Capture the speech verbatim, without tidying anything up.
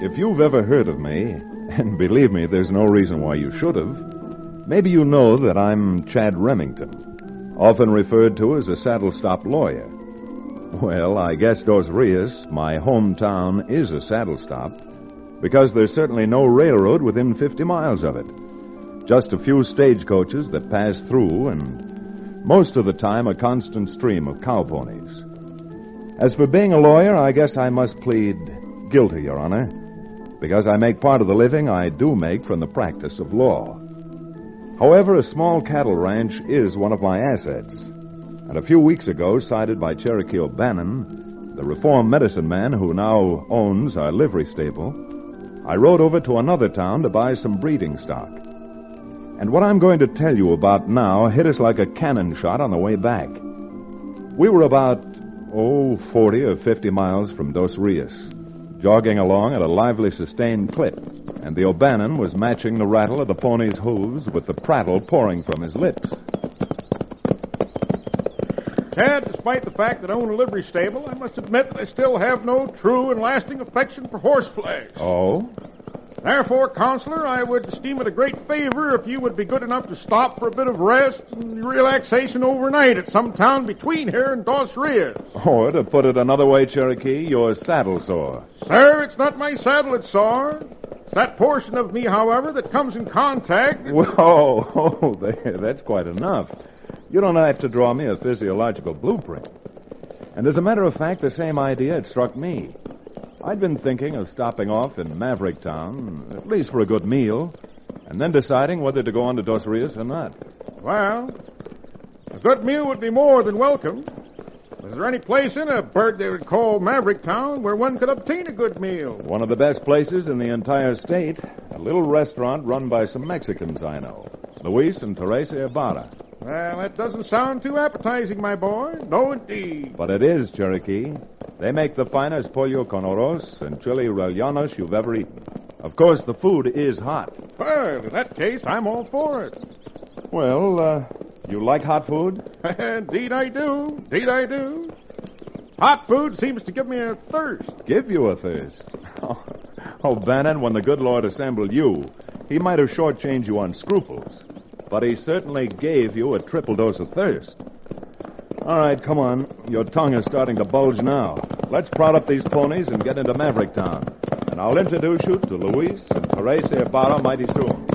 If you've ever heard of me, and believe me, there's no reason why you should have, maybe you know that I'm Chad Remington, often referred to as a saddle-stop lawyer. Well, I guess Dos Rios, my hometown, is a saddle-stop, because there's certainly no railroad within fifty miles of it. Just a few stagecoaches that pass through, and most of the time a constant stream of cow ponies. As for being a lawyer, I guess I must plead guilty, Your Honor, because I make part of the living I do make from the practice of law. However, a small cattle ranch is one of my assets. And a few weeks ago, cited by Cherokee O'Bannon, the reformed medicine man who now owns our livery stable, I rode over to another town to buy some breeding stock. And what I'm going to tell you about now hit us like a cannon shot on the way back. We were about, oh, forty or fifty miles from Dos Rios, jogging along at a lively, sustained clip, and the O'Bannon was matching the rattle of the pony's hooves with the prattle pouring from his lips. Chad, despite the fact that I own a livery stable, I must admit that I still have no true and lasting affection for horseflesh. Oh? Therefore, Counselor, I would esteem it a great favor if you would be good enough to stop for a bit of rest and relaxation overnight at some town between here and Dos Rios. Or, to put it another way, Cherokee, you're saddle sore. Sir, it's not my saddle that's sore. It's that portion of me, however, that comes in contact... Whoa, oh, there, that's quite enough. You don't have to draw me a physiological blueprint. And as a matter of fact, the same idea had struck me. I'd been thinking of stopping off in Maverick Town, at least for a good meal, and then deciding whether to go on to Dos Rios or not. Well, a good meal would be more than welcome. Is there any place in a burg they would call Maverick Town where one could obtain a good meal? One of the best places in the entire state. A little restaurant run by some Mexicans I know. Luis and Teresa Ibarra. Well, that doesn't sound too appetizing, my boy. No, indeed. But it is, Cherokee. They make the finest pollo con arroz and chili rellenos you've ever eaten. Of course, the food is hot. Well, in that case, I'm all for it. Well, uh, you like hot food? Indeed I do. Indeed I do. Hot food seems to give me a thirst. Give you a thirst? Oh, oh, Bannon, when the good Lord assembled you, he might have shortchanged you on scruples. But he certainly gave you a triple dose of thirst. All right, come on. Your tongue is starting to bulge now. Let's prod up these ponies and get into Maverick Town. And I'll introduce you to Luis and Teresa Ibarra mighty soon.